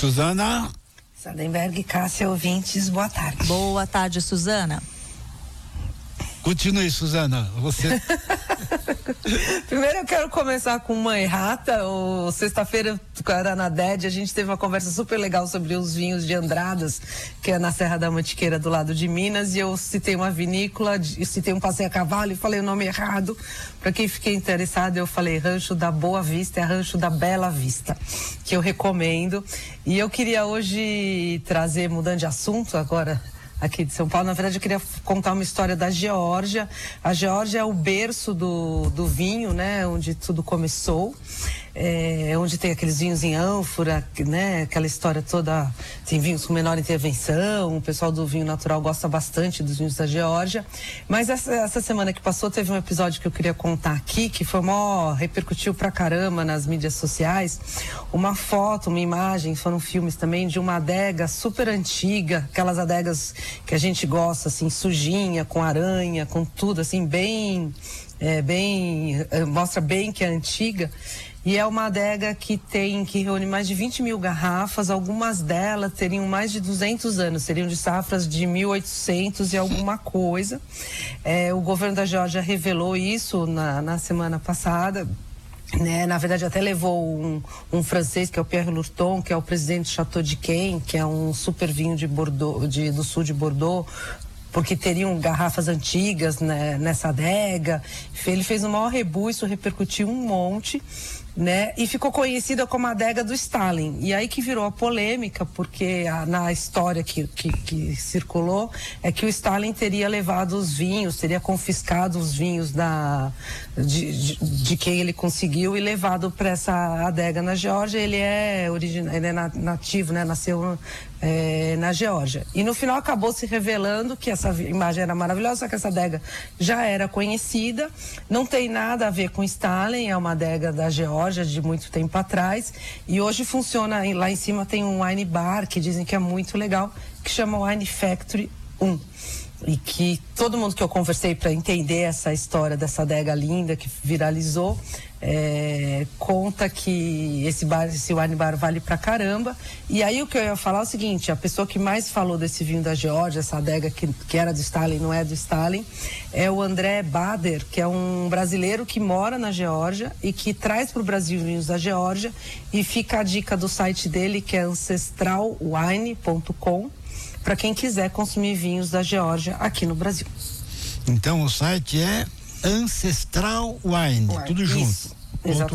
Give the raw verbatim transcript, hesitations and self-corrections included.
Suzana. Sardenberg, Cássia, ouvintes, boa tarde. Boa tarde, Suzana. Continue, Suzana, você... Primeiro eu quero começar com uma errata. O sexta-feira, era na D E D, a gente teve uma conversa super legal sobre os vinhos de Andradas, que é na Serra da Mantiqueira, do lado de Minas, e eu citei uma vinícola, eu citei um passeio a cavalo e falei o nome errado. Para quem fiquei interessado, eu falei Rancho da Boa Vista, é Rancho da Bela Vista, que eu recomendo. E eu queria hoje trazer, mudando de assunto agora, aqui de São Paulo, na verdade eu queria contar uma história da Geórgia. A Geórgia é o berço do, do vinho, né, onde tudo começou, é, onde tem aqueles vinhos em ânfora, né, aquela história toda, tem vinhos com menor intervenção, o pessoal do vinho natural gosta bastante dos vinhos da Geórgia. Mas essa, essa semana que passou teve um episódio que eu queria contar aqui, que foi mó, repercutiu pra caramba nas mídias sociais, uma foto, uma imagem, foram filmes também, de uma adega super antiga, aquelas adegas que a gente gosta, assim, sujinha, com aranha, com tudo, assim, bem, é, bem, é, mostra bem que é antiga. E é uma adega que tem, que reúne mais de vinte mil garrafas, algumas delas teriam mais de duzentos anos, seriam de safras de mil e oitocentos e alguma coisa. É, o governo da Geórgia revelou isso na, na semana passada. Né, na verdade até levou um, um francês, que é o Pierre Lurton, que é o presidente do Chateau de Quem, que é um super vinho de Bordeaux, de, do sul de Bordeaux, porque teriam garrafas antigas, né, nessa adega. Ele fez um maior rebu, isso repercutiu um monte, né, e ficou conhecida como a adega do Stalin. E aí que virou a polêmica, porque a, na história que, que, que circulou é que o Stalin teria levado os vinhos, teria confiscado os vinhos da, de, de, de quem ele conseguiu e levado para essa adega na Geórgia. Ele é, origina, ele é nativo, né, nasceu é, na Geórgia. E no final acabou se revelando que essa imagem era maravilhosa, só que essa adega já era conhecida, não tem nada a ver com Stalin, é uma adega da Geórgia de muito tempo atrás, e hoje funciona, lá em cima tem um wine bar que dizem que é muito legal, que chama Wine Factory um, e que todo mundo que eu conversei para entender essa história dessa adega linda que viralizou, é, conta que esse bar, esse wine bar vale pra caramba. E aí o que eu ia falar é o seguinte: a pessoa que mais falou desse vinho da Geórgia, essa adega que, que era do Stalin, não é do Stalin, é o André Bader, que é um brasileiro que mora na Geórgia e que traz para o Brasil vinhos da Geórgia. E fica a dica do site dele, que é ancestral wine ponto com, para quem quiser consumir vinhos da Geórgia aqui no Brasil. Então o site é Ancestral Wine, Wine. Tudo junto. Isso, exatamente.